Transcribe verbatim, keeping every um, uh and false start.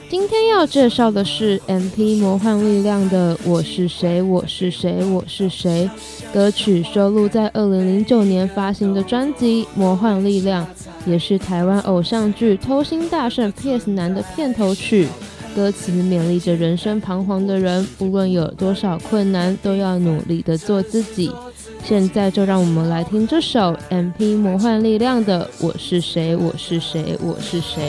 今天要介绍的是 M P 魔幻力量的我是谁我是谁我是谁，歌曲收录在二零零九年发行的专辑魔幻力量，也是台湾偶像剧偷心大圣 P S 男的片头曲。歌词勉励着人生彷徨的人，无论有多少困难都要努力的做自己。现在就让我们来听这首 M P 魔幻力量的我是谁我是谁我是谁。